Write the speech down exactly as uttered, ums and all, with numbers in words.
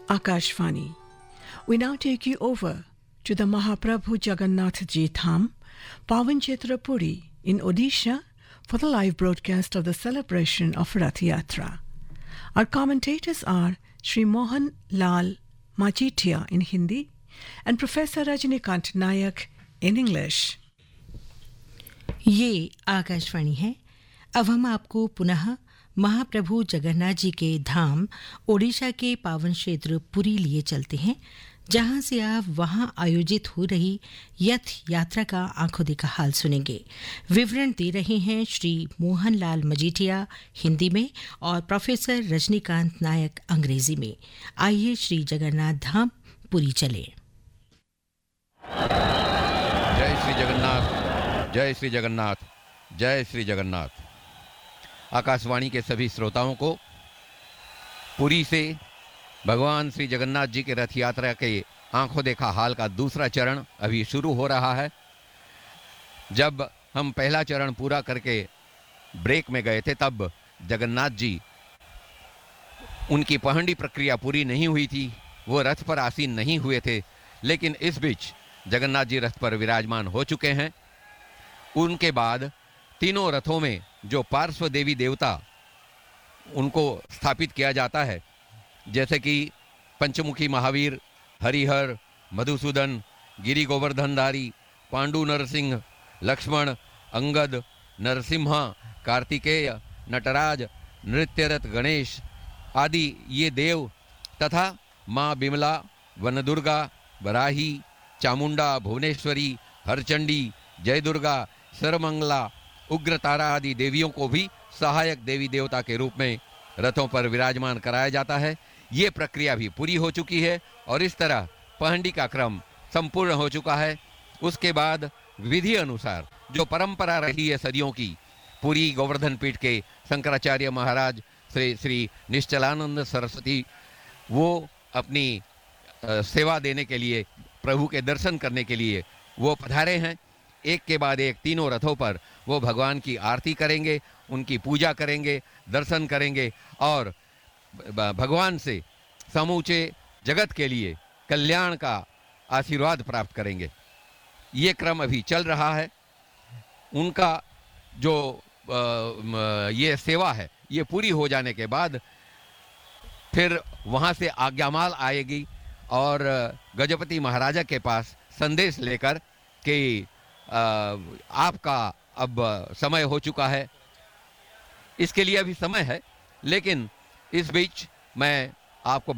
Akashvani. We now take you over to the Mahaprabhu Jagannath Ji Dham, Pawan Kshetra Puri in Odisha for the live broadcast of the celebration of Rath Yatra. Our commentators are Shri Mohan Lal Majitia in Hindi and Professor Rajnikant Nayak in English. ये आकाशवाणी है। अब हम आपको पुनः महाप्रभु जगन्नाथ जी के धाम ओडिशा के पावन क्षेत्र पुरी लिए चलते हैं, जहां से आप वहां आयोजित हो रही रथ यात्रा का आंखों देखा हाल सुनेंगे। विवरण दे रहे हैं श्री मोहन लाल मजीठिया हिंदी में और प्रोफेसर रजनीकांत नायक अंग्रेजी में। आइए श्री जगन्नाथ धाम पुरी चले। जय श्री जगन्नाथ, जय श्री जगन्नाथ, जय श्री जगन्नाथ। आकाशवाणी के सभी श्रोताओं को पुरी से भगवान श्री जगन्नाथ जी के रथ यात्रा के आंखों देखा हाल का दूसरा चरण अभी शुरू हो रहा है। जब हम पहला चरण पूरा करके ब्रेक में गए थे, तब जगन्नाथ जी, उनकी पहंडी प्रक्रिया पूरी नहीं हुई थी, वो रथ पर आसीन नहीं हुए थे, लेकिन इस बीच जगन्नाथ जी रथ पर विराजमान हो चुके हैं। उनके बाद तीनों रथों में जो पार्श्व देवी देवता उनको स्थापित किया जाता है, जैसे कि पंचमुखी महावीर, हरिहर, मधुसूदन, गिरि गोवर्धनधारी, पांडु नरसिंह, लक्ष्मण, अंगद, नरसिम्हा, कार्तिकेय, नटराज, नृत्यरथ गणेश आदि ये देव तथा माँ बिमला, वनदुर्गा, बराही, चामुंडा, भुवनेश्वरी, हरचंडी, जय दुर्गा, सर्वमंगला, उग्रतारा आदि देवियों को भी सहायक देवी देवता के रूप में रथों पर विराजमान कराया जाता है। ये प्रक्रिया भी पूरी हो चुकी है और इस तरह पहंडी का क्रम संपूर्ण हो चुका है। उसके बाद विधि अनुसार जो परंपरा रही है सदियों की, पुरी गोवर्धन पीठ के शंकराचार्य महाराज श्री श्री निश्चलानंद सरस्वती, वो अपनी आ, सेवा देने के लिए, प्रभु के दर्शन करने के लिए वो पधारे हैं। एक के बाद एक तीनों रथों पर वो भगवान की आरती करेंगे, उनकी पूजा करेंगे, दर्शन करेंगे और भगवान से समूचे जगत के लिए कल्याण का आशीर्वाद प्राप्त करेंगे। ये क्रम अभी चल रहा है। उनका जो आ, ये सेवा है, ये पूरी हो जाने के बाद फिर वहाँ से आज्ञामाल आएगी और गजपति महाराजा के पास संदेश लेकर कि आपका अब समय हो चुका है। इसके लिए अभी समय है, लेकिन इस बीच मैं आपको